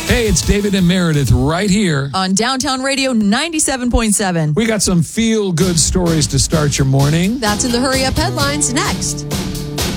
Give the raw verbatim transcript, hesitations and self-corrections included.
Hey, it's David and Meredith right here on Downtown Radio ninety-seven point seven. We got some feel-good stories to start your morning. That's in the Hurry Up headlines next.